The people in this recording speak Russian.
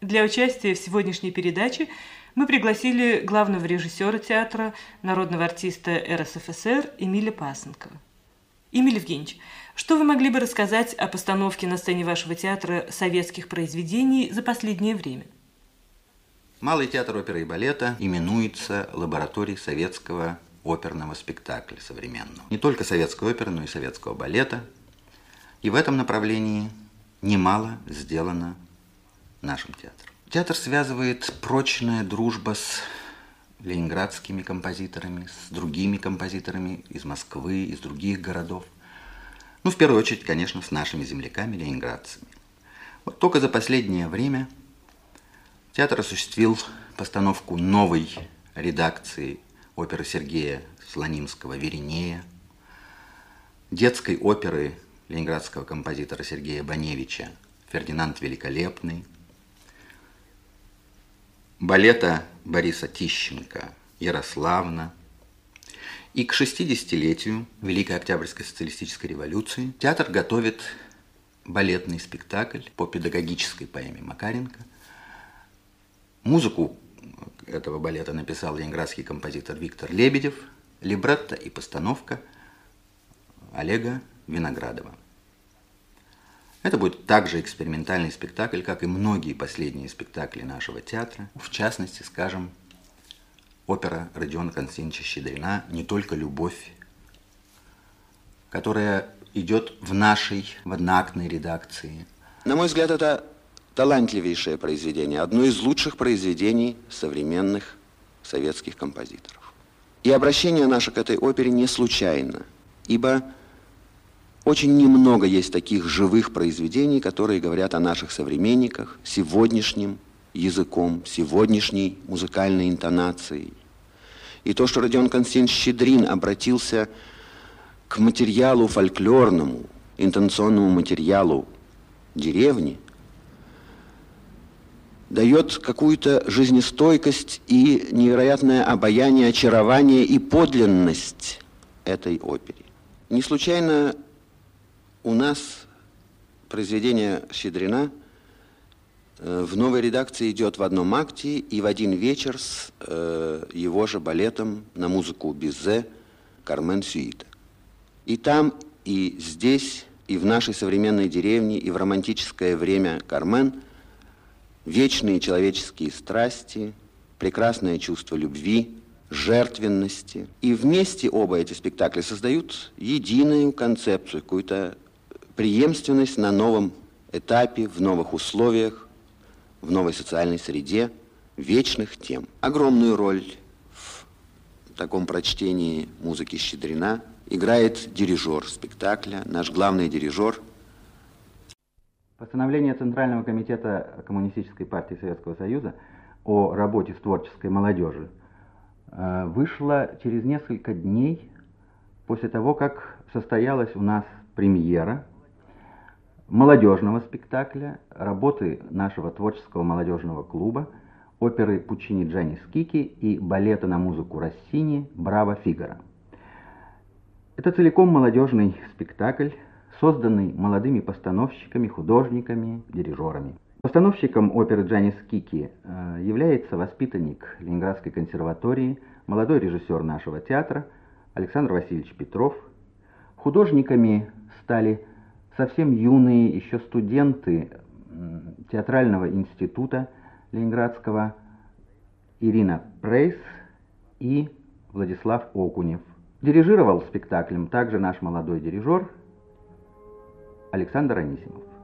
Для участия в сегодняшней передаче мы пригласили главного режиссера театра, народного артиста РСФСР Эмиля Пасынкова. Эмиль Евгеньевич, что вы могли бы рассказать о постановке на сцене вашего театра советских произведений за последнее время? Малый театр оперы и балета именуется лабораторией советского оперного спектакля современного. Не только советской оперы, но и советского балета. И в этом направлении немало сделано нашим театром. Театр связывает прочная дружба с ленинградскими композиторами, с другими композиторами из Москвы, из других городов. Ну, в первую очередь, конечно, с нашими земляками, ленинградцами. Вот только за последнее время театр осуществил постановку новой редакции оперы Сергея Слонимского «Веринея», детской оперы ленинградского композитора Сергея Баневича «Фердинанд Великолепный», балета Бориса Тищенко «Ярославна». И к 60-летию Великой Октябрьской социалистической революции театр готовит балетный спектакль по педагогической поэме Макаренко. Музыку этого балета написал ленинградский композитор Виктор Лебедев, либретто и постановка Олега Виноградова. Это будет также экспериментальный спектакль, как и многие последние спектакли нашего театра. В частности, скажем, опера Родиона Константиновича Щедрина «Не только любовь», которая идет в нашей, в одноактной редакции. На мой взгляд, это талантливейшее произведение, одно из лучших произведений современных советских композиторов. И обращение наше к этой опере не случайно, ибо очень немного есть таких живых произведений, которые говорят о наших современниках сегодняшним языком, сегодняшней музыкальной интонацией. И то, что Родион Константинович Щедрин обратился к материалу фольклорному, интонационному материалу деревни, дает какую-то жизнестойкость и невероятное обаяние, очарование и подлинность этой опере. Не случайно у нас произведение Щедрина в новой редакции идет в одном акте и в один вечер с его же балетом на музыку Бизе «Кармен Сюита». И там, и здесь, и в нашей современной деревне, и в романтическое время «Кармен» вечные человеческие страсти, прекрасное чувство любви, жертвенности. И вместе оба эти спектакля создают единую концепцию, какую-то преемственность на новом этапе, в новых условиях, в новой социальной среде, вечных тем. Огромную роль в таком прочтении музыки Щедрина играет дирижер спектакля, наш главный дирижер. Постановление Центрального комитета Коммунистической партии Советского Союза о работе с творческой молодежью вышло через несколько дней после того, как состоялась у нас премьера молодежного спектакля, работы нашего творческого молодежного клуба, оперы Пуччини Джанни Скики и балета на музыку Россини «Браво, Фигаро». Это целиком молодежный спектакль, созданный молодыми постановщиками, художниками, дирижерами. Постановщиком оперы Джанни Скики является воспитанник Ленинградской консерватории, молодой режиссер нашего театра Александр Васильевич Петров. Художниками стали совсем юные еще студенты театрального института Ленинградского Ирина Прейс и Владислав Окунев. Дирижировал спектаклем также наш молодой дирижер Александр Анисимов.